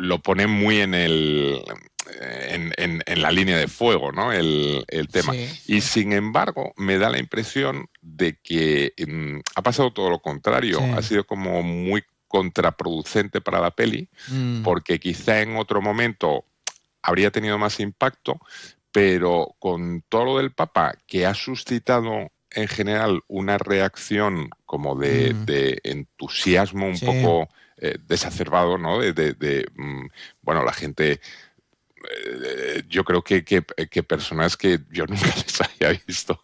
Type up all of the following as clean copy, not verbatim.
lo pone muy en la línea de fuego, ¿no? El tema. Sí. Y sin embargo, me da la impresión de que ha pasado todo lo contrario. Sí. Ha sido como muy contraproducente para la peli, porque quizá en otro momento habría tenido más impacto, pero con todo lo del Papa, que ha suscitado en general una reacción como de entusiasmo un Sí. poco desacerbado, ¿no? Bueno, la gente, yo creo que personas que yo nunca les había visto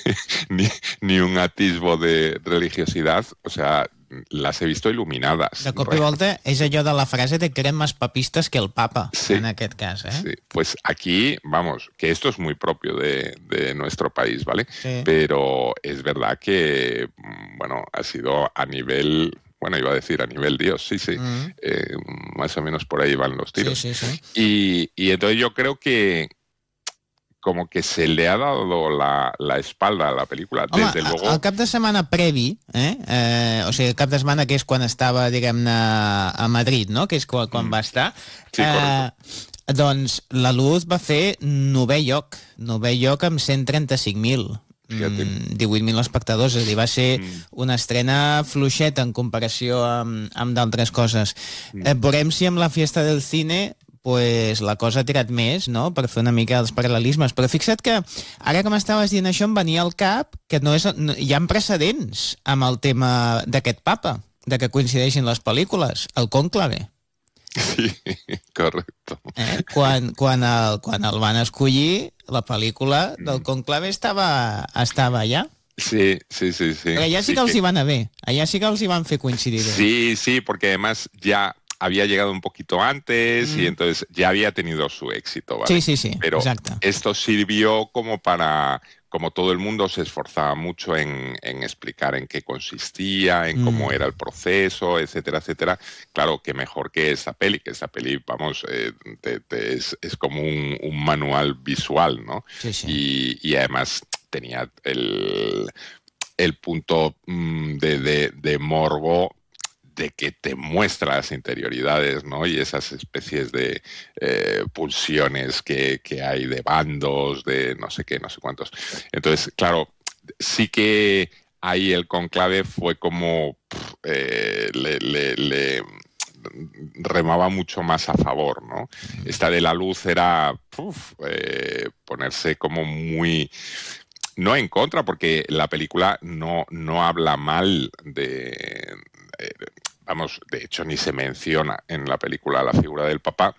ni un atisbo de religiosidad, o sea, las he visto iluminadas. De cop i volta és allò de la frase de que eren més papistes que el papa, Sí, en aquest cas, sí. Pues aquí, vamos, que esto es muy propio de nuestro país, ¿vale? Sí. Pero es verdad que, bueno, ha sido a nivel, bueno, iba a decir a nivel Dios, sí, sí, más o menos por ahí van los tiros. Sí, sí, sí. Y entonces yo creo que como que se le ha dado la espalda a la película. Home, Desde luego... el cap de setmana previ, o sigui, el cap de setmana que és quan estava, diguem-ne, a Madrid, no? Que és quan va estar. Sí, doncs la Luz va fer novè lloc amb 135.000. 18.000 espectadors, és a dir, va ser una estrena fluixeta en comparació amb d'altres coses. Veurem si amb la Fiesta del Cine pues la cosa ha tirat més, no?, per fer una mica els paral·lelismes. Però fixa't que ara que m'estaves dient això em venia al cap que hi ha precedents amb el tema d'aquest papa, de que coincideixin les pel·lícules, el Cònclave. Sí, correcto. Quan el van escollir, la pel·lícula del Cònclave estava allà. Sí. Però allà sí que els hi va anar bé, allà sí que els hi van fer coincidir bé. Sí, porque además ya había llegado un poquito antes y entonces ya había tenido su éxito, ¿vale? Sí, pero exacto. Esto sirvió como como todo el mundo se esforzaba mucho en explicar en qué consistía, en cómo era el proceso, etcétera, etcétera. Claro, que mejor que esta peli, vamos, es como un manual visual, ¿no? Sí. Y además tenía el punto de morbo, de que te muestra las interioridades, ¿no? Y esas especies de pulsiones que hay de bandos, de no sé qué, no sé cuántos. Entonces, claro, sí que ahí el Cónclave fue como... le remaba mucho más a favor, ¿no? Esta de la Luz era ponerse como muy... No en contra, porque la película no habla mal de... vamos, de hecho ni se menciona en la película la figura del Papa.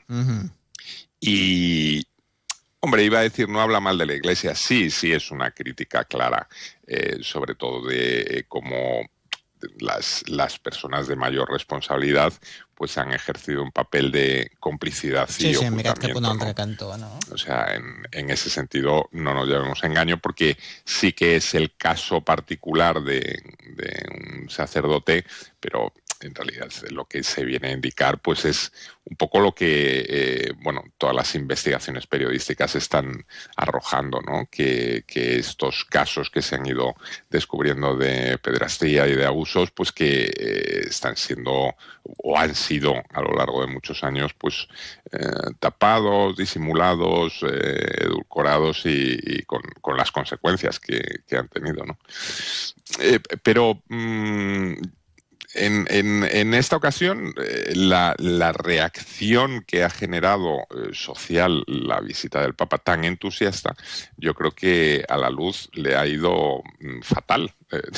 Y, hombre, iba a decir, no habla mal de la Iglesia. Sí es una crítica clara, sobre todo de cómo las personas de mayor responsabilidad pues han ejercido un papel de complicidad y ocultamiento. Mirat cap a un altre cantó, ¿no? O sea, en ese sentido no nos llevemos a engaño, porque sí que es el caso particular de un sacerdote, pero en realidad lo que se viene a indicar pues es un poco lo que todas las investigaciones periodísticas están arrojando, ¿no? Que estos casos que se han ido descubriendo de pederastía y de abusos, pues que están siendo o han sido a lo largo de muchos años pues tapados, disimulados, edulcorados y con las consecuencias que han tenido, ¿no? Pero en esta ocasión, la reacción que ha generado social la visita del Papa tan entusiasta, yo creo que a la Luz le ha ido fatal.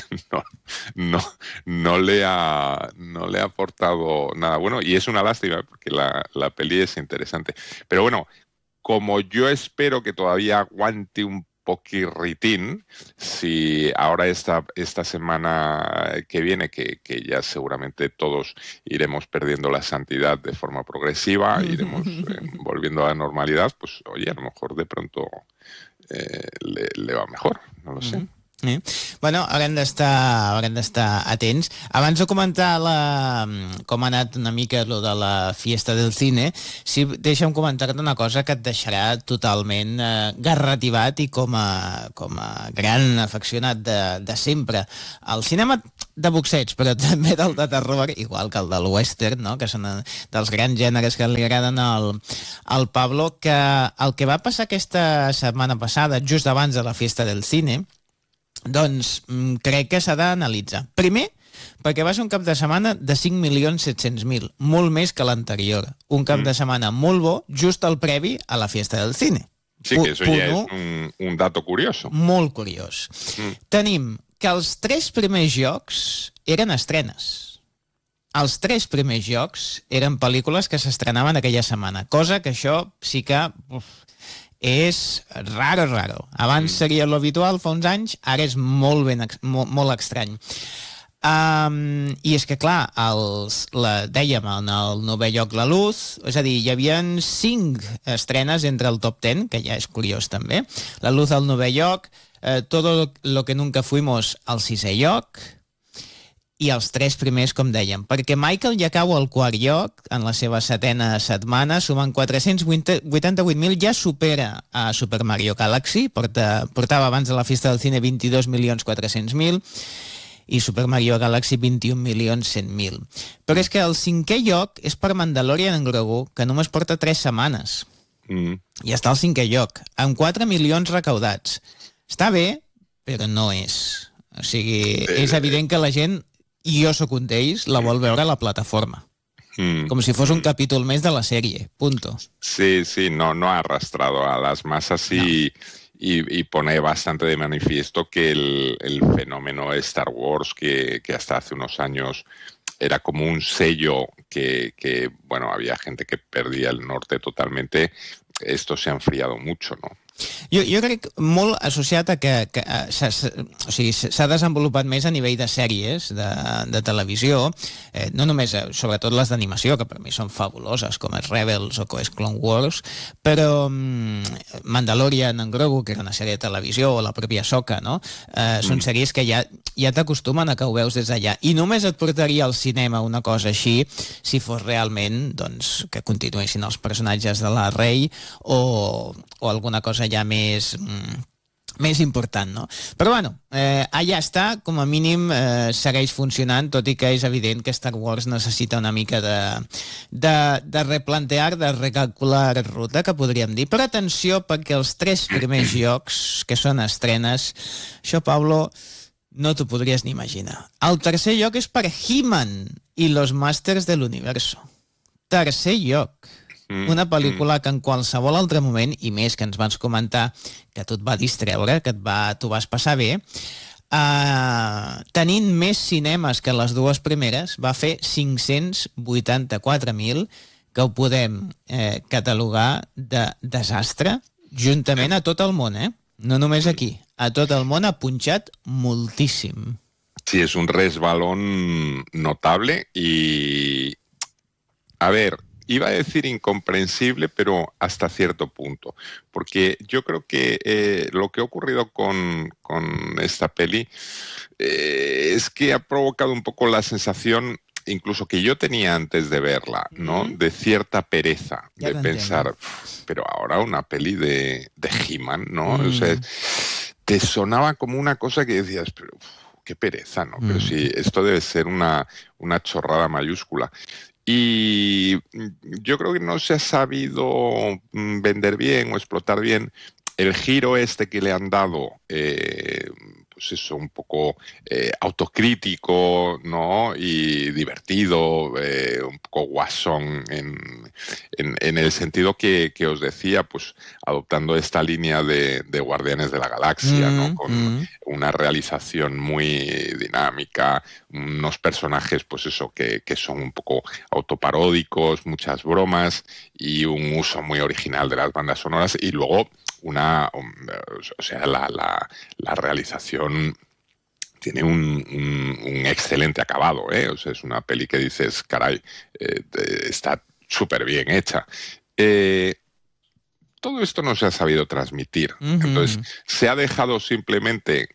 No le ha aportado nada bueno, y es una lástima porque la peli es interesante. Pero bueno, como yo espero que todavía aguante un poquirritín, si ahora esta semana que viene, que ya seguramente todos iremos perdiendo la santidad de forma progresiva, iremos volviendo a la normalidad, pues oye, a lo mejor de pronto le va mejor, no lo sé. Bueno, haurem d'estar atents. Abans de comentar com ha anat una mica lo de la fiesta del cine, sí, deixa'm comentar-te una cosa que et deixarà totalment garrativat i com a gran afeccionat de sempre. El cinema de boxeig, però també del de terror, igual que el del western, no? Que són dels grans gèneres que li agraden al Pablo, que el que va passar aquesta setmana passada, just abans de la fiesta del cine, doncs crec que s'ha d'analitzar. Primer, perquè va ser un cap de setmana de 5.700.000, molt més que l'anterior. Un cap de setmana molt bo, just al previ a la fiesta del cine. Sí, que això ja és un dato curioso. Molt curiós. Tenim que els 3 primers jocs eren estrenes. Els 3 primers jocs eren pel·lícules que s'estrenaven aquella setmana, cosa que això sí que... és raro. Abans seria l'habitual fa uns anys, ara és molt estrany. I és que, clar, dèiem, en el 9è lloc La Luz, és a dir, hi havia 5 estrenes entre el top 10, que ja és curiós també. La Luz al 9è lloc, Todo lo que nunca fuimos al 6è lloc, i els 3 primers, com dèiem, perquè Michael ja cau al 4è lloc en la seva 7a setmana, sumant 488.000, ja supera a Super Mario Galaxy, portava abans de la fiesta del cine 22.400.000, i Super Mario Galaxy 21.100.000. Però és que el 5è lloc és per Mandalorian en Grogu, que només porta 3 setmanes. I està al 5è lloc, amb 4 milions recaudats. Està bé, però no és. O sigui, és evident que la gent, i jo sóc un d'ells, la vol veure a la plataforma. Como si fuese un capítulo més de la serie, punto. Sí, no ha arrastrado a las masas y pone bastante de manifiesto que el fenómeno de Star Wars, que hasta hace unos años era como un sello que, bueno, había gente que perdía el norte totalmente, esto se ha enfriado mucho, ¿no? Jo crec molt associat a que s'ha desenvolupat més a nivell de sèries de televisió, no només, sobretot les d'animació, que per mi són fabuloses, com és Rebels o com és Clone Wars, però Mandalorian en Grogu, que era una sèrie de televisió, o la pròpia Ahsoka, no? Són sèries que ja t'acostumen a que ho veus des d'allà, i només et portaria al cinema una cosa així si fos realment, doncs, que continuessin els personatges de la Rey o alguna cosa ja més important, no? Però bueno, allà està, com a mínim segueix funcionant, tot i que és evident que Star Wars necessita una mica de replantear, de recalcular ruta, que podríem dir. Però atenció, perquè els 3 primers jocs, que són estrenes, això, Pablo, no t'ho podries ni imaginar. El 3è lloc és per He-Man i los Masters de l'Universo. 3è lloc. Una pel·lícula que en qualsevol altre moment, i més que ens vas comentar que tu et va distreure, que t'ho vas passar bé, tenint més cinemes que les 2 primeres, va fer 584.000, que ho podem catalogar de desastre, juntament a tot el món, no només aquí. A tot el món ha punxat moltíssim. Sí, es un resbalón notable y... A ver... Iba a decir incomprensible, pero hasta cierto punto, porque yo creo que lo que ha ocurrido con esta peli es que ha provocado un poco la sensación, incluso que yo tenía antes de verla, ¿no? De cierta pereza, de pensar, pero ahora una peli de He-Man, ¿no? O sea, te sonaba como una cosa que decías, pero qué pereza, ¿no? Pero sí, esto debe ser una chorrada mayúscula. Y yo creo que no se ha sabido vender bien o explotar bien el giro este que le han dado, pues eso, un poco autocrítico, ¿no? Y divertido, un poco guasón en el sentido que os decía, pues adoptando esta línea de Guardianes de la Galaxia, ¿no? Con una realización muy dinámica, unos personajes, pues eso, que son un poco autoparódicos, muchas bromas y un uso muy original de las bandas sonoras, y luego o sea, la realización tiene un excelente acabado, o sea, es una peli que dices, caray, está súper bien hecha. todo esto no se ha sabido transmitir. Entonces, se ha dejado simplemente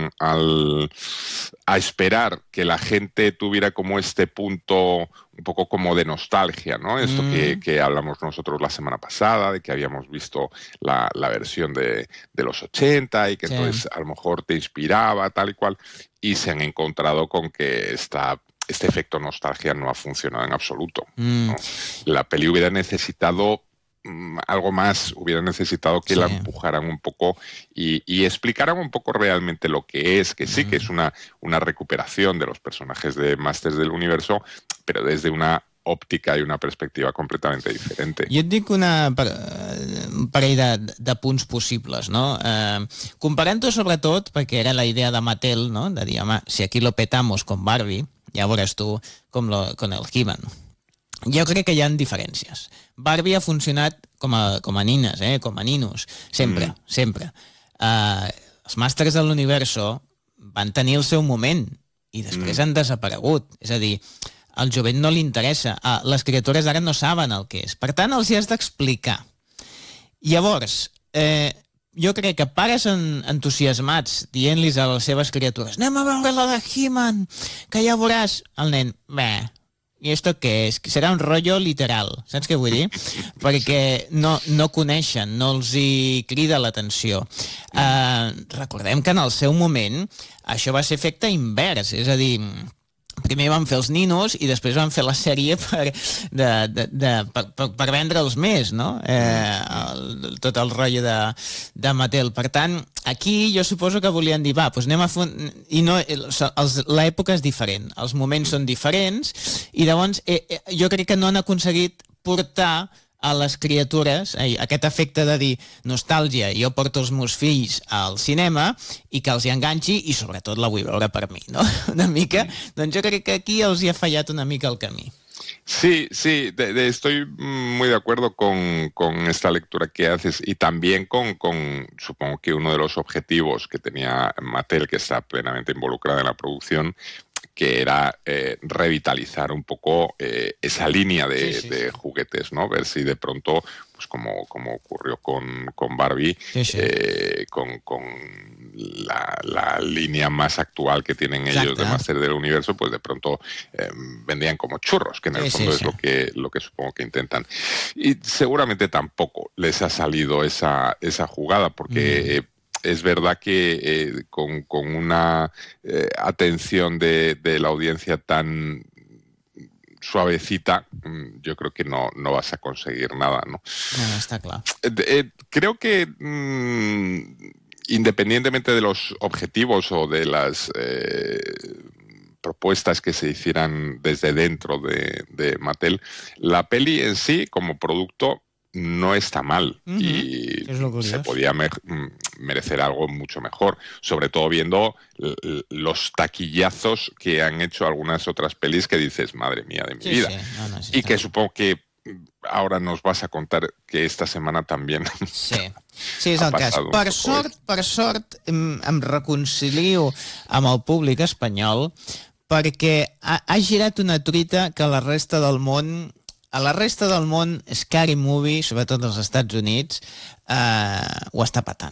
a esperar que la gente tuviera como este punto un poco como de nostalgia, ¿no? Esto que hablamos nosotros la semana pasada, de que habíamos visto la versión de los 80 y que entonces a lo mejor te inspiraba, tal y cual, y se han encontrado con que este efecto nostalgia no ha funcionado en absoluto, ¿no? La peli hubiera necesitado algo más, hubiera necesitado que la empujaran un poco y explicaran un poco realmente lo que es, que sí que es una recuperación de los personajes de Masters del Universo, però des d'una òptica i una perspectiva completament diferent. Jo et dic un parell de punts possibles, no? Comparant-ho sobretot, perquè era la idea de Mattel, no? De dir, home, si aquí lo petamos con Barbie, ja veuràs tu con el He-Man. Jo crec que hi ha diferències. Barbie ha funcionat com a nines, com a ninos, sempre, sempre. Els Masters de l'Universo van tenir el seu moment i després han desaparegut. És a dir, al jovent no li interessa. Les criatures ara no saben el que és. Per tant, els hi has d'explicar. Llavors, jo crec que pares entusiasmats dient-los a les seves criatures anem a veure la de He-Man, que ja veuràs. El nen, bé, i esto què és? Serà un rotllo literal, saps què vull dir? Perquè no coneixen, no els hi crida l'atenció. Recordem que en el seu moment això va ser efecte invers, és a dir, primer van fer els ninos i després van fer la sèrie per vendre'ls més, no? Tot el rotllo de Mattel. Per tant, aquí jo suposo que volien dir, va, doncs anem a fer... I no, l'època és diferent, els moments són diferents, i llavors jo crec que no han aconseguit portar a les criatures, aquest efecte de dir nostàlgia, jo porto els meus fills al cinema i que els hi enganxi i sobretot la vull veure per mi, ¿no? Una mica, doncs jo crec que aquí els hi ha fallat una mica el camí. Sí, estoy muy de acuerdo con esta lectura que haces y también con supongo que uno de los objetivos que tenía Mattel, que está plenamente involucrada en la producción, que era revitalizar un poco esa línea de juguetes, ¿no? Ver si de pronto, pues como ocurrió con Barbie, con la línea más actual que tienen ellos de Master del Universo, pues de pronto vendían como churros, que en el fondo es lo que supongo que intentan. Y seguramente tampoco les ha salido esa jugada, porque... Es verdad que con una atención de la audiencia tan suavecita, yo creo que no vas a conseguir nada, ¿no? No, está claro. Creo que independientemente de los objetivos o de las propuestas que se hicieran desde dentro de Mattel, la peli en sí, como producto, no está mal y se podía merecer algo mucho mejor, sobre todo viendo los taquillazos que han hecho algunas otras pelis que dices, madre mía de mi vida. Sí, y que supongo que ahora nos vas a contar que esta semana también Sí, és el cas. Per sort, em reconcilio amb el públic espanyol perquè ha girat una truita que la resta del món... A la resta del món, Scary Movie, sobretot als Estats Units, ho està patant.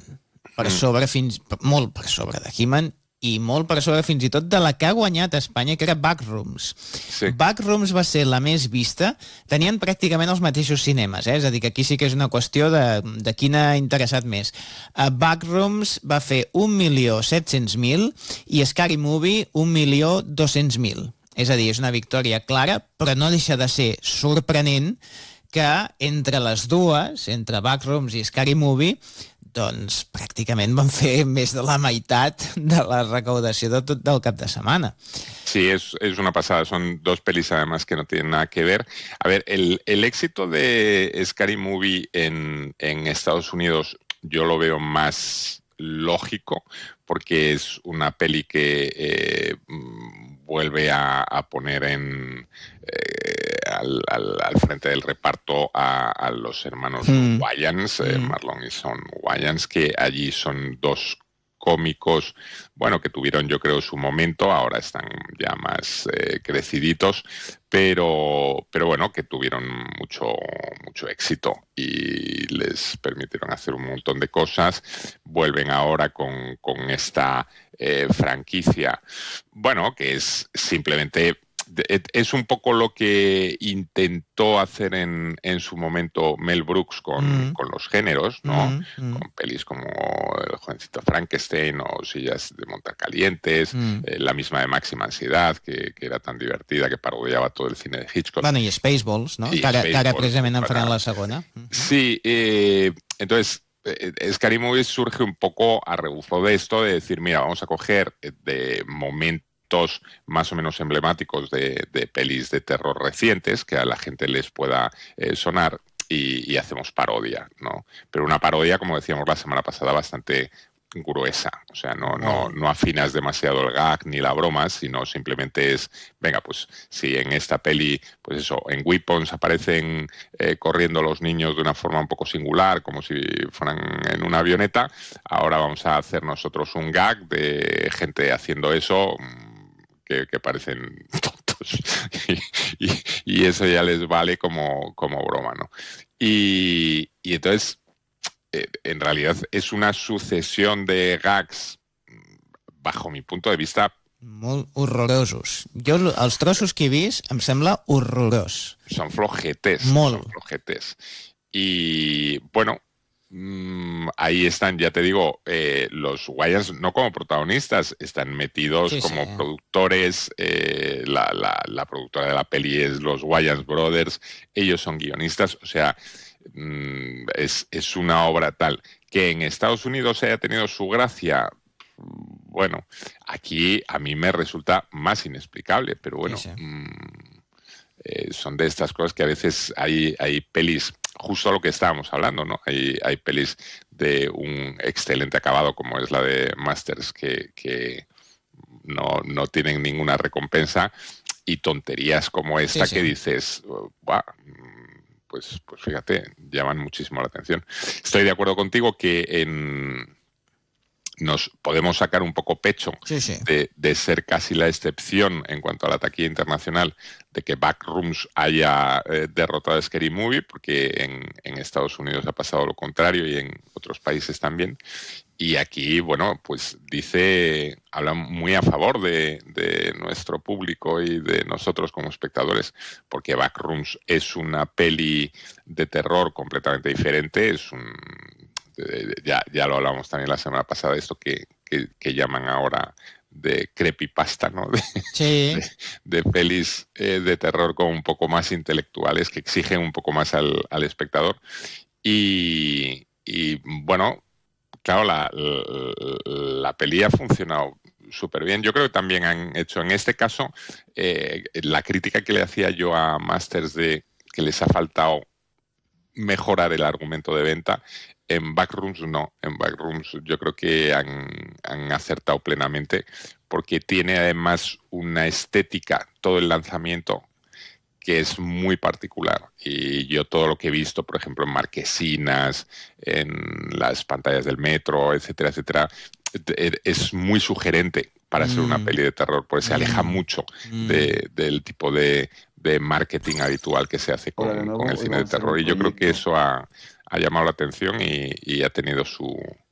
Molt per sobre de He-Man i molt per sobre fins i tot de la que ha guanyat a Espanya, que era Backrooms. Sí. Backrooms va ser la més vista. Tenien pràcticament els mateixos cinemes, és a dir, que aquí sí que és una qüestió de quin ha interessat més. Backrooms va fer 1.700.000 i Scary Movie 1.200.000. És a dir, és una victòria clara, però no deixa de ser sorprenent que entre les dues, entre Backrooms i Scary Movie, doncs pràcticament van fer més de la meitat de la recaudació de tot el cap de setmana. Sí, es una pasada. Son dos pelis además que no tienen nada que ver. A ver, el éxito de Scary Movie en Estados Unidos yo lo veo más lógico porque es una peli que vuelve a poner al frente del reparto a los hermanos Wayans, Marlon y Son Wayans, que allí son dos cómicos, bueno, que tuvieron yo creo su momento, ahora están ya más creciditos, pero bueno, que tuvieron mucho éxito y les permitieron hacer un montón de cosas. Vuelven ahora con esta franquicia, bueno, que es simplemente... Es un poco lo que intentó hacer en su momento Mel Brooks con los géneros, ¿no? Con pelis como El jovencito Frankenstein o Sillas de montar calientes, la misma de Máxima Ansiedad, que era tan divertida, que parodiava todo el cine de Hitchcock. Bueno, i Spaceballs, no? Que ara precisament en faran la segona. Sí, entonces... Scary Movie surge un poco a rebufo de esto, de decir, mira, vamos a coger de momentos más o menos emblemáticos de pelis de terror recientes que a la gente les pueda sonar y hacemos parodia, ¿no? Pero una parodia, como decíamos la semana pasada, bastante gruesa, o sea, no afinas demasiado el gag ni la broma, sino simplemente es, venga, pues si en esta peli, pues eso, en Weapons aparecen corriendo los niños de una forma un poco singular, como si fueran en una avioneta, ahora vamos a hacer nosotros un gag de gente haciendo eso que parecen tontos y eso ya les vale como broma, ¿no? Y entonces en realidad és una successió de gags, bajo mi punto de vista... Molt horrorosos. Jo, els trossos que he vist, em sembla horrorós. Son flojetes. Molt. Son flojetes. Y, bueno, ahí están, ya te digo, los Wayans no como protagonistas, están metidos como productores. La productora de la peli es los Wayans Brothers. Ellos son guionistas, o sea... Es una obra tal que en Estados Unidos haya tenido su gracia. Bueno, aquí a mí me resulta más inexplicable, pero bueno, son de estas cosas que a veces hay pelis, justo lo que estábamos hablando, ¿no? Hay pelis de un excelente acabado como es la de Masters que no tienen ninguna recompensa y tonterías como esta que dices, ¡buah! Pues fíjate, llaman muchísimo la atención. Estoy de acuerdo contigo que nos podemos sacar un poco pecho de ser casi la excepción en cuanto a la taquilla internacional, de que Backrooms haya derrotado a Scary Movie, porque en Estados Unidos ha pasado lo contrario y en otros países también. Y aquí, bueno, pues habla muy a favor de nuestro público y de nosotros como espectadores, porque Backrooms es una peli de terror completamente diferente, ya lo hablamos también la semana pasada, esto que llaman ahora de creepypasta, ¿no? De pelis de terror como un poco más intelectuales, que exigen un poco más al espectador. Y bueno... Claro, la peli ha funcionado súper bien. Yo creo que también han hecho, en este caso, la crítica que le hacía yo a Masters de que les ha faltado mejorar el argumento de venta, en Backrooms no. En Backrooms yo creo que han acertado plenamente porque tiene además una estética, todo el lanzamiento, que es muy particular. Y yo todo lo que he visto, por ejemplo, en marquesinas, en las pantallas del metro, etcétera, etcétera, es muy sugerente para ser una peli de terror, porque se aleja mucho del tipo de marketing habitual que se hace con el cine de terror. Y yo creo que eso ha llamado la atención y ha tenido su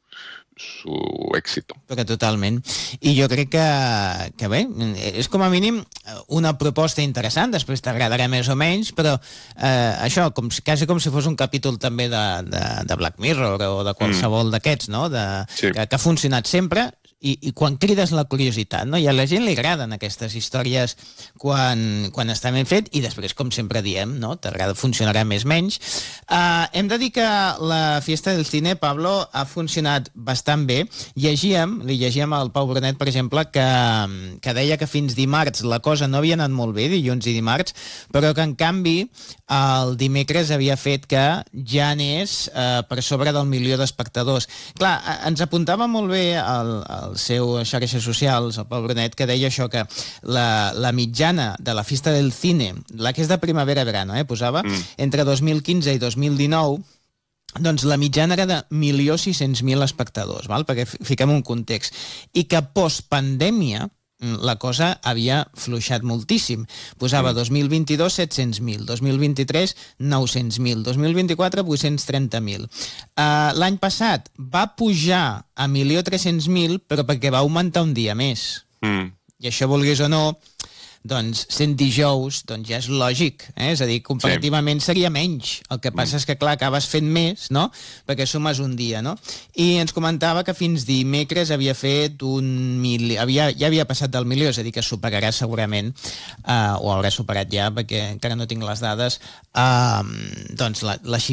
èxit. Perquè totalment. I jo crec que bé, és com a mínim una proposta interessant, després t'agradarà més o menys, però això, quasi com si fos un capítol també de Black Mirror o de qualsevol d'aquests, no? Que ha funcionat sempre i quan crides la curiositat, no? I a la gent li agraden aquestes històries quan està ben fet i després, com sempre diem, no? T'agrada, funcionarà més o menys. Hem de dir que la Fiesta del Cine, Pablo, ha funcionat bastant bé. Li llegíem al Pau Brunet, per exemple, que deia que fins dimarts la cosa no havia anat molt bé, dilluns i dimarts, però que en canvi el dimecres havia fet que ja anés per sobre del 1 milió d'espectadors. Clar, ens apuntava molt bé el seu xarxes socials, el Pau Brunet, que deia això, que la mitjana de la Fiesta del Cine, la que és de primavera-verano, posava, entre 2015 i 2019, doncs la mitjana era de 1.600.000 espectadors, val? Perquè fiquem un context. I que post-pandèmia la cosa havia fluixat moltíssim. Posava 2022 700.000, 2023 900.000, 2024 830.000. L'any passat va pujar a 1.300.000, però perquè va augmentar un dia més. I això, vulguis o no, doncs sent dijous, doncs ja és lògic, és a dir, comparativament seria menys. El que passa és que, clar, acabes fent més, no?, perquè sumes un dia, no? I ens comentava que fins dimecres havia fet ja havia passat del 1.000.000, és a dir, que superarà segurament, o haurà superat ja, perquè encara no tinc les dades, doncs la xifra